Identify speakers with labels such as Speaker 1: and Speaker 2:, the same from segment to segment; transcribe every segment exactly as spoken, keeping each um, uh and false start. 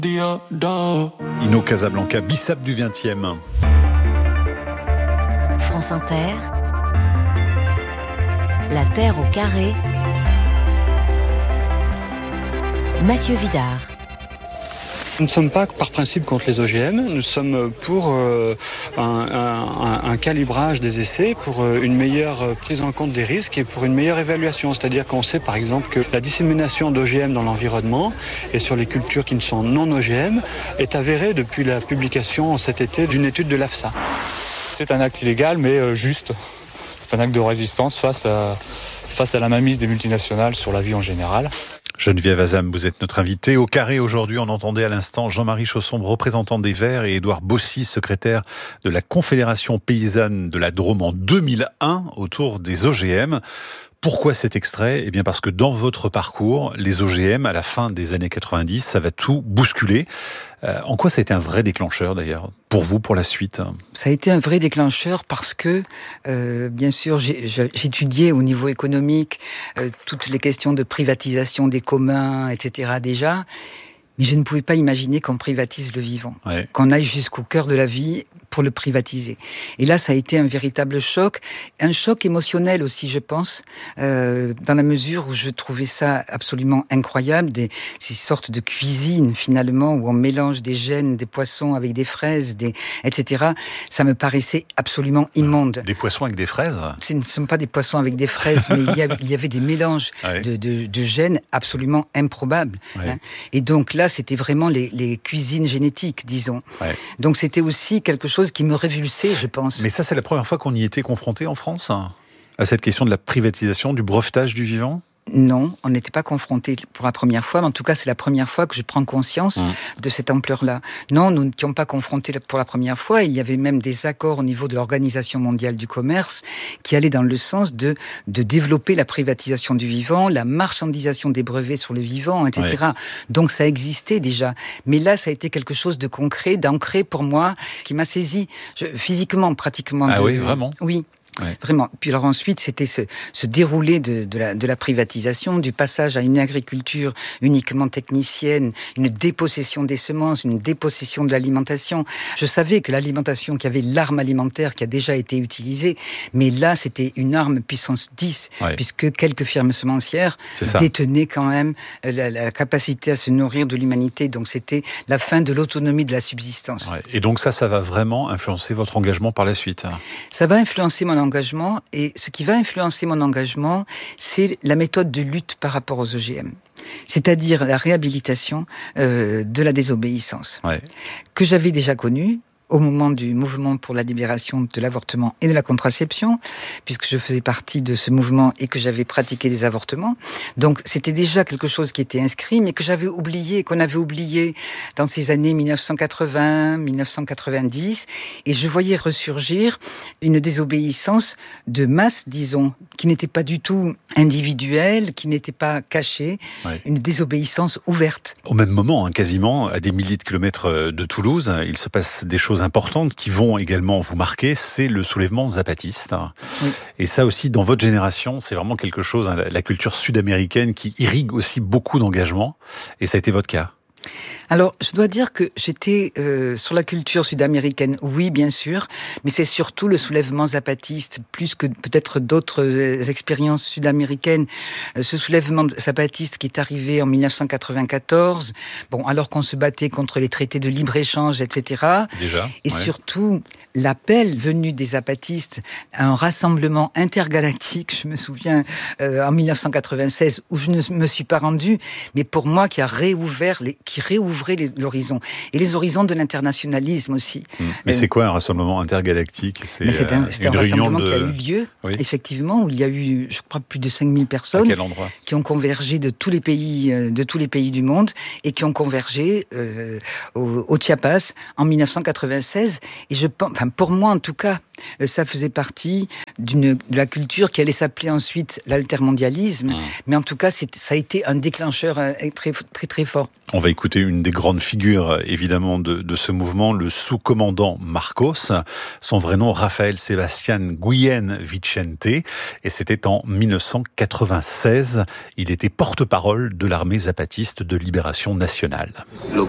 Speaker 1: Ino Casablanca, Bissap du vingtième.
Speaker 2: France Inter, La Terre au carré, Mathieu Vidard.
Speaker 3: Nous ne sommes pas par principe contre les O G M, nous sommes pour euh, un, un, un calibrage des essais, pour euh, une meilleure prise en compte des risques et pour une meilleure évaluation. C'est-à-dire qu'on sait par exemple que la dissémination d'O G M dans l'environnement et sur les cultures qui ne sont non O G M est avérée depuis la publication cet été d'une étude de l'AFSA.
Speaker 4: C'est un acte illégal mais euh, juste. C'est un acte de résistance face à, face à la mainmise des multinationales sur la vie en général.
Speaker 1: Geneviève Azam, vous êtes notre invitée. Au carré aujourd'hui, on entendait à l'instant Jean-Marie Chausson, représentant des Verts, et Édouard Bossy, secrétaire de la Confédération paysanne de la Drôme en deux mille un, autour des O G M. Pourquoi cet extrait ? Eh bien parce que dans votre parcours, les O G M, à la fin des années quatre-vingt-dix, ça va tout bousculer. Euh, en quoi ça a été un vrai déclencheur d'ailleurs, pour vous, pour la suite ?
Speaker 5: Ça a été un vrai déclencheur parce que, euh, bien sûr, j'ai, j'étudiais au niveau économique euh, toutes les questions de privatisation des communs, et cetera déjà. Mais je ne pouvais pas imaginer qu'on privatise le vivant, ouais. Qu'on aille jusqu'au cœur de la vie pour le privatiser. Et là, ça a été un véritable choc, un choc émotionnel aussi, je pense, euh, dans la mesure où je trouvais ça absolument incroyable, des, ces sortes de cuisine finalement, où on mélange des gènes, des poissons avec des fraises, des, et cetera. Ça me paraissait absolument immonde.
Speaker 1: Des poissons avec des fraises ?
Speaker 5: Ce ne sont pas des poissons avec des fraises, mais il y, a, il y avait des mélanges ouais. de, de, de gènes absolument improbables. Ouais. Hein. Et donc là, c'était vraiment les, les cuisines génétiques, disons. Ouais. Donc c'était aussi quelque chose qui me révulsait, je pense.
Speaker 1: Mais ça, c'est la première fois qu'on y était confronté en France, hein, à cette question de la privatisation, du brevetage du vivant ?
Speaker 5: Non, on n'était pas confrontés pour la première fois, mais en tout cas, c'est la première fois que je prends conscience mmh. de cette ampleur-là. Non, nous n'étions pas confrontés pour la première fois. Il y avait même des accords au niveau de l'Organisation mondiale du commerce qui allaient dans le sens de, de développer la privatisation du vivant, la marchandisation des brevets sur le vivant, et cetera. Ouais. Donc, ça existait déjà. Mais là, ça a été quelque chose de concret, d'ancré pour moi, qui m'a saisi je, physiquement, pratiquement.
Speaker 1: Ah
Speaker 5: de,
Speaker 1: oui, vraiment ?
Speaker 5: Oui. Ouais. Vraiment. Puis alors ensuite, c'était ce, ce déroulé de, de, la, de la privatisation, du passage à une agriculture uniquement technicienne, une dépossession des semences, une dépossession de l'alimentation. Je savais que l'alimentation, qu'il y avait l'arme alimentaire qui a déjà été utilisée, mais là, c'était une arme puissance dix, ouais. puisque quelques firmes semencières détenaient quand même la, la capacité à se nourrir de l'humanité. Donc c'était la fin de l'autonomie de la subsistance.
Speaker 1: Ouais. Et donc ça, ça va vraiment influencer votre engagement par la suite ?
Speaker 5: Ça va influencer mon engagement, et ce qui va influencer mon engagement, c'est la méthode de lutte par rapport aux O G M. C'est-à-dire la réhabilitation euh, de la désobéissance, ouais. que j'avais déjà connue au moment du mouvement pour la libération de l'avortement et de la contraception, puisque je faisais partie de ce mouvement et que j'avais pratiqué des avortements. Donc, c'était déjà quelque chose qui était inscrit, mais que j'avais oublié, qu'on avait oublié dans ces années dix-neuf cent quatre-vingts, dix-neuf cent quatre-vingt-dix, et je voyais ressurgir une désobéissance de masse, disons, qui n'était pas du tout individuelle, qui n'était pas cachée, ouais. une désobéissance ouverte.
Speaker 1: Au même moment, hein, quasiment, à des milliers de kilomètres de Toulouse, il se passe des choses importantes qui vont également vous marquer, c'est le soulèvement zapatiste. Oui. Et ça aussi, dans votre génération, c'est vraiment quelque chose, hein, la culture sud-américaine qui irrigue aussi beaucoup d'engagement, et ça a été votre cas.
Speaker 5: Alors, je dois dire que j'étais euh, sur la culture sud-américaine, oui, bien sûr, mais c'est surtout le soulèvement zapatiste, plus que peut-être d'autres euh, expériences sud-américaines. Euh, ce soulèvement zapatiste qui est arrivé en dix-neuf cent quatre-vingt-quatorze, bon, alors qu'on se battait contre les traités de libre-échange, et cetera.
Speaker 1: Déjà,
Speaker 5: et
Speaker 1: ouais.
Speaker 5: surtout, l'appel venu des zapatistes à un rassemblement intergalactique, je me souviens, euh, en dix-neuf cent quatre-vingt-seize, où je ne me suis pas rendue, mais pour moi, qui a réouvert les, qui réouvrait l'horizon. Et les horizons de l'internationalisme aussi.
Speaker 1: Mmh. Mais euh, c'est quoi un rassemblement intergalactique ? C'est,
Speaker 5: mais c'est un, c'est un rassemblement
Speaker 1: de...
Speaker 5: qui a eu lieu, oui. effectivement, où il y a eu, je crois, plus de cinq mille personnes.
Speaker 1: À quel endroit ?
Speaker 5: Qui ont convergé de tous les pays, de tous les pays du monde, et qui ont convergé euh, au, au Chiapas en dix-neuf cent quatre-vingt-seize. Et je pense, enfin, pour moi en tout cas, ça faisait partie d'une, de la culture qui allait s'appeler ensuite l'altermondialisme. Mmh. Mais en tout cas, c'est, ça a été un déclencheur très, très, très fort.
Speaker 1: On va écouter une des des grandes figures, évidemment, de, de ce mouvement, le sous-commandant Marcos. Son vrai nom, Rafael Sebastián Guillén Vicente. Et c'était en dix-neuf cent quatre-vingt-seize. Il était porte-parole de l'armée zapatiste de libération nationale.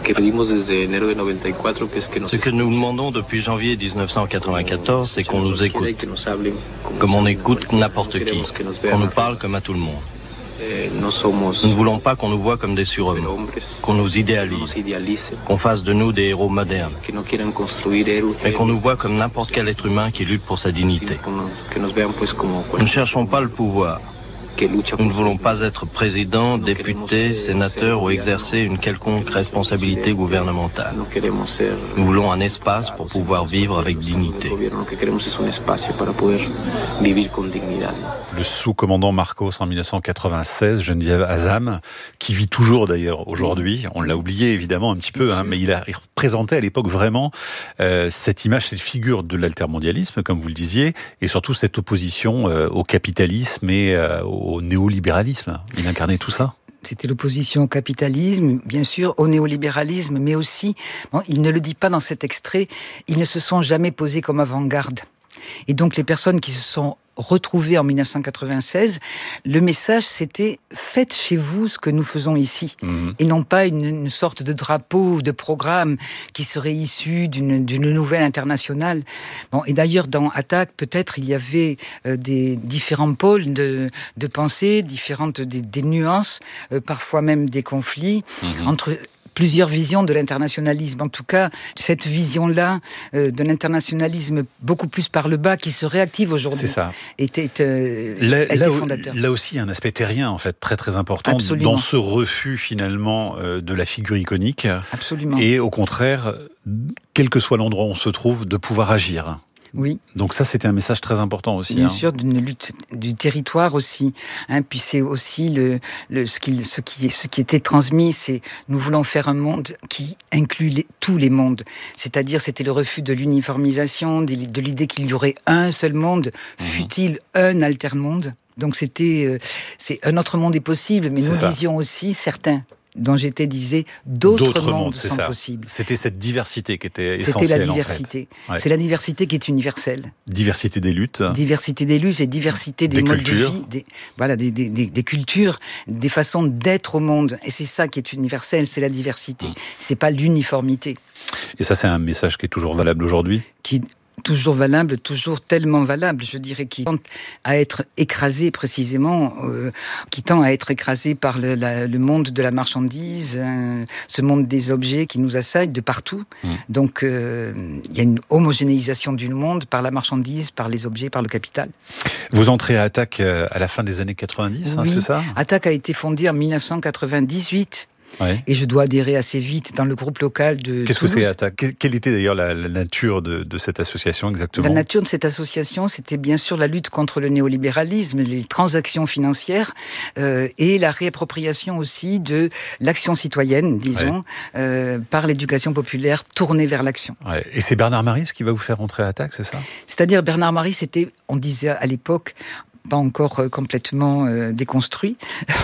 Speaker 6: Ce que nous demandons depuis janvier dix-neuf cent quatre-vingt-quatorze, c'est qu'on nous écoute, comme on écoute n'importe qui, qu'on nous parle comme à tout le monde. Nous ne voulons pas qu'on nous voie comme des surhommes, qu'on nous idéalise, qu'on fasse de nous des héros modernes, mais qu'on nous voie comme n'importe quel être humain qui lutte pour sa dignité. Nous ne cherchons pas le pouvoir. Nous ne voulons pas être président, député, sénateur ou exercer une quelconque responsabilité gouvernementale. Nous voulons un espace pour pouvoir vivre avec dignité.
Speaker 1: Le sous-commandant Marcos en dix-neuf cent quatre-vingt-seize, Geneviève Azam, qui vit toujours d'ailleurs aujourd'hui. On l'a oublié évidemment un petit peu, hein, mais il, a, il représentait à l'époque vraiment euh, cette image, cette figure de l'altermondialisme, comme vous le disiez, et surtout cette opposition euh, au capitalisme et euh, au néolibéralisme. Il incarnait tout ça.
Speaker 5: C'était l'opposition au capitalisme, bien sûr, au néolibéralisme, mais aussi, bon, il ne le dit pas dans cet extrait, ils ne se sont jamais posés comme avant-garde. Et donc les personnes qui se sont retrouvées en dix-neuf cent quatre-vingt-seize, le message c'était « faites chez vous ce que nous faisons ici mmh. ». Et non pas une, une sorte de drapeau ou de programme qui serait issu d'une, d'une nouvelle internationale. Bon, et d'ailleurs dans Attaque, peut-être il y avait euh, des différents pôles de, de pensée, différentes des, des nuances, euh, parfois même des conflits mmh. entre plusieurs visions de l'internationalisme. En tout cas, cette vision-là euh, de l'internationalisme beaucoup plus par le bas qui se réactive aujourd'hui.
Speaker 1: C'est ça.
Speaker 5: Était, euh,
Speaker 1: là,
Speaker 5: était
Speaker 1: là,
Speaker 5: fondateur.
Speaker 1: Là aussi, un aspect terrien, en fait, très très important. Absolument. Dans ce refus, finalement, euh, de la figure iconique.
Speaker 5: Absolument.
Speaker 1: Et au contraire, quel que soit l'endroit où on se trouve, de pouvoir agir.
Speaker 5: Oui.
Speaker 1: Donc ça, c'était un message très important aussi.
Speaker 5: Bien
Speaker 1: hein.
Speaker 5: sûr, d'une lutte du territoire aussi. Hein, puis c'est aussi le, le, ce, qui, ce, qui, ce qui était transmis, c'est nous voulons faire un monde qui inclut les, tous les mondes. C'est-à-dire, c'était le refus de l'uniformisation, de, de l'idée qu'il y aurait un seul monde, mmh. fût-il un alter-monde. Donc c'était, euh, c'est un autre monde est possible, mais c'est nous ça. disions aussi certains. dont j'étais disait d'autres, d'autres mondes, mondes sont ça. possibles.
Speaker 1: C'était cette diversité qui était essentielle.
Speaker 5: C'était la diversité. En fait. Ouais. C'est la diversité qui est universelle.
Speaker 1: Diversité des luttes.
Speaker 5: Diversité des luttes et diversité des, des modes cultures. de vie, des, voilà, des, des, des, des cultures, des façons d'être au monde. Et c'est ça qui est universel, c'est la diversité. Mmh. C'est pas l'uniformité.
Speaker 1: Et ça, c'est un message qui est toujours valable aujourd'hui.
Speaker 5: Qui toujours valable, toujours tellement valable, je dirais, qui tend à être écrasé précisément, euh, qui tend à être écrasé par le, la, le monde de la marchandise, euh, ce monde des objets qui nous assaille de partout. Mmh. Donc, il euh, y a une homogénéisation du monde par la marchandise, par les objets, par le capital.
Speaker 1: Vous entrez à Attaque à la fin des années quatre-vingt-dix, oui. hein, c'est ça ?
Speaker 5: Attaque a été fondée en dix-neuf cent quatre-vingt-dix-huit. Ouais. Et je dois adhérer assez vite dans le groupe local de
Speaker 1: Qu'est-ce
Speaker 5: Toulouse.
Speaker 1: que c'est Attaque ? Quelle était d'ailleurs la, la nature de, de cette association exactement ?
Speaker 5: La nature de cette association, c'était bien sûr la lutte contre le néolibéralisme, les transactions financières euh, et la réappropriation aussi de l'action citoyenne, disons, ouais. euh, par l'éducation populaire tournée vers l'action.
Speaker 1: Ouais. Et c'est Bernard Maris qui va vous faire entrer à Attaque, c'est ça ?
Speaker 5: C'est-à-dire Bernard Maris, c'était, on disait à l'époque, pas encore euh, complètement euh, déconstruit.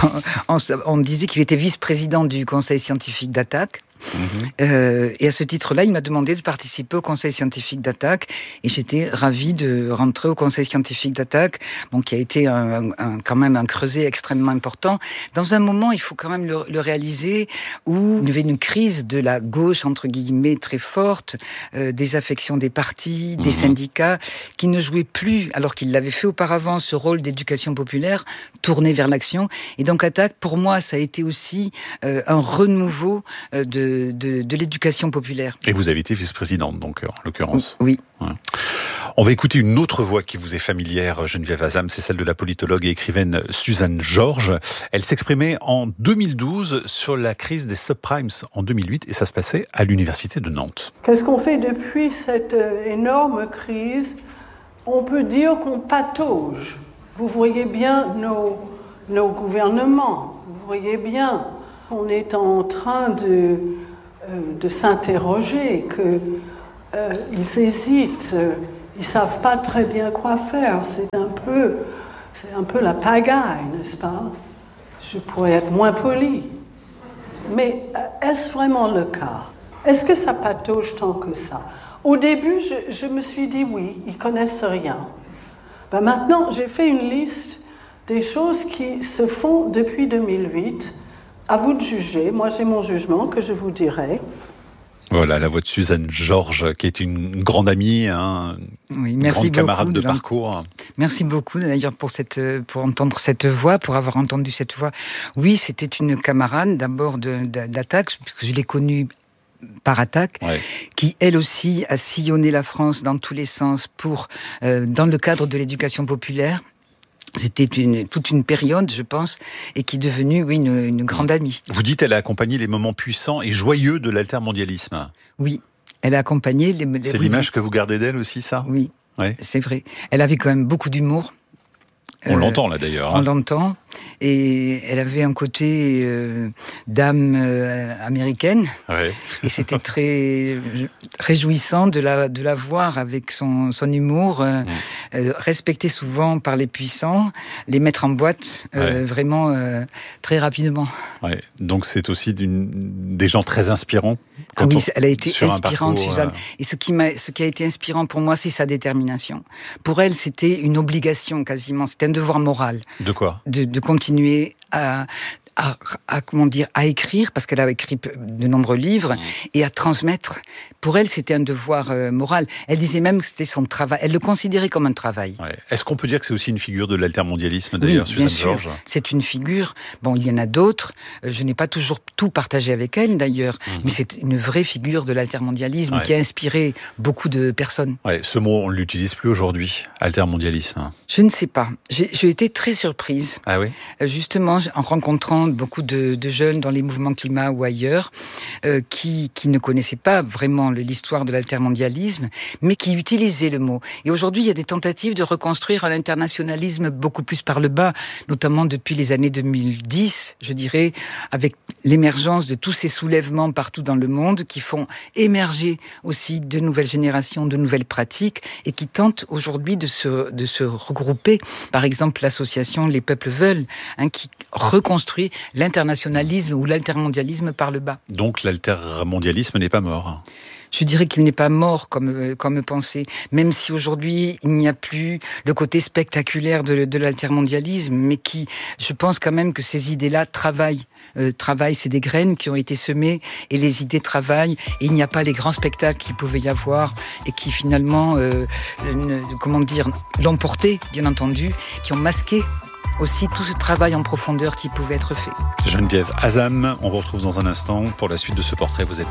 Speaker 5: on, on disait qu'il était vice-président du conseil scientifique d'Attaque. Mmh. Euh, et à ce titre-là, il m'a demandé de participer au conseil scientifique d'Attaque et j'étais ravie de rentrer au conseil scientifique d'Attaque, bon, qui a été un, un, quand même un creuset extrêmement important. Dans un moment, il faut quand même le, le réaliser, où il y avait une crise de la gauche, entre guillemets, très forte, euh, des affections des partis, des mmh. syndicats, qui ne jouaient plus, alors qu'ils l'avaient fait auparavant, ce rôle d'éducation populaire, tourné vers l'action. Et donc Attaque, pour moi, ça a été aussi euh, un renouveau euh, de De, de, de l'éducation populaire.
Speaker 1: Et vous avez été vice-présidente, donc, en l'occurrence.
Speaker 5: Oui.
Speaker 1: Ouais. On va écouter une autre voix qui vous est familière, Geneviève Azam, c'est celle de la politologue et écrivaine Suzanne Georges. Elle s'exprimait en deux mille douze sur la crise des subprimes en deux mille huit, et ça se passait à l'université de Nantes.
Speaker 7: Qu'est-ce qu'on fait depuis cette énorme crise ? On peut dire qu'on patauge. Vous voyez bien nos, nos gouvernements, vous voyez bien... On est en train de, euh, de s'interroger, qu'ils euh, hésitent, euh, ils ne savent pas très bien quoi faire. C'est un peu, c'est un peu la pagaille, n'est-ce pas ? Je pourrais être moins poli. mais est-ce vraiment le cas? Est-ce que ça patauge tant que ça? Au début, je, je me suis dit oui, ils connaissent rien. Ben maintenant, j'ai fait une liste des choses qui se font depuis deux mille huit. À vous de juger. Moi, j'ai mon jugement que je vous dirai.
Speaker 1: Voilà, la voix de Suzanne Georges, qui est une grande amie, hein,
Speaker 5: oui,
Speaker 1: une
Speaker 5: merci
Speaker 1: grande camarade
Speaker 5: beaucoup,
Speaker 1: de parcours.
Speaker 5: Merci beaucoup d'ailleurs pour, cette, pour entendre cette voix, pour avoir entendu cette voix. Oui, c'était une camarade d'abord de, de, d'Attaque, puisque je l'ai connue par Attaque, ouais. qui elle aussi a sillonné la France dans tous les sens pour, euh, dans le cadre de l'éducation populaire. C'était une, toute une période, je pense, et qui est devenue, oui, une, une grande amie.
Speaker 1: Vous dites qu'elle a accompagné les moments puissants et joyeux de l'altermondialisme.
Speaker 5: Oui, elle a accompagné les... les
Speaker 1: c'est l'image que vous gardez d'elle aussi, ça?
Speaker 5: Oui, ouais. C'est vrai. Elle avait quand même beaucoup d'humour.
Speaker 1: On euh, l'entend là d'ailleurs.
Speaker 5: On
Speaker 1: hein.
Speaker 5: l'entend. Et elle avait un côté euh, d'âme euh, américaine.
Speaker 1: Ouais.
Speaker 5: Et c'était très réjouissant de la, de la voir avec son, son humour, euh, mmh. euh, respectée souvent par les puissants, les mettre en boîte euh, ouais. vraiment euh, très rapidement.
Speaker 1: Ouais. Donc c'est aussi d'une, des gens très inspirants.
Speaker 5: Ah oui, elle a été inspirante,
Speaker 1: parcours,
Speaker 5: Suzanne.
Speaker 1: Euh...
Speaker 5: Et ce qui, m'a, ce qui a été inspirant pour moi, c'est sa détermination. Pour elle, c'était une obligation quasiment, c'était un devoir moral.
Speaker 1: De quoi ?
Speaker 5: de, de continuer à, à, à, comment dire, à écrire, parce qu'elle a écrit de nombreux livres, mmh. et à transmettre. Pour elle, c'était un devoir euh, moral. Elle disait même que c'était son travail. Elle le considérait comme un travail.
Speaker 1: Ouais. Est-ce qu'on peut dire que c'est aussi une figure de l'altermondialisme, d'ailleurs,
Speaker 5: oui,
Speaker 1: Suzanne
Speaker 5: bien sûr.
Speaker 1: Georges ?
Speaker 5: C'est une figure. Bon, il y en a d'autres. Je n'ai pas toujours tout partagé avec elle, d'ailleurs, mmh. mais c'est une vraie figure de l'altermondialisme ouais. qui a inspiré beaucoup de personnes.
Speaker 1: Ouais, ce mot, on ne l'utilise plus aujourd'hui, altermondialisme.
Speaker 5: Je ne sais pas. J'ai, j'ai été très surprise.
Speaker 1: Ah oui ?
Speaker 5: Justement, en rencontrant beaucoup de, de jeunes dans les mouvements climat ou ailleurs, euh, qui, qui ne connaissaient pas vraiment l'histoire de l'altermondialisme, mais qui utilisaient le mot. Et aujourd'hui, il y a des tentatives de reconstruire un internationalisme beaucoup plus par le bas, notamment depuis les années deux mille dix, je dirais, avec l'émergence de tous ces soulèvements partout dans le monde qui font émerger aussi de nouvelles générations, de nouvelles pratiques, et qui tentent aujourd'hui de se, de se regrouper. Par exemple, l'association Les Peuples Veulent, hein, qui reconstruit l'internationalisme ou l'altermondialisme par le bas.
Speaker 1: Donc l'altermondialisme n'est pas mort ?
Speaker 5: Je dirais qu'il n'est pas mort comme, comme pensée, même si aujourd'hui il n'y a plus le côté spectaculaire de, de l'altermondialisme, mais qui, je pense quand même que ces idées-là travaillent. Euh, travaillent, c'est des graines qui ont été semées et les idées travaillent. Et il n'y a pas les grands spectacles qu'il pouvait y avoir et qui finalement, euh, ne, comment dire, l'ont porté, bien entendu, qui ont masqué aussi tout ce travail en profondeur qui pouvait être fait.
Speaker 1: Geneviève Azam, on vous retrouve dans un instant pour la suite de ce portrait. Vous êtes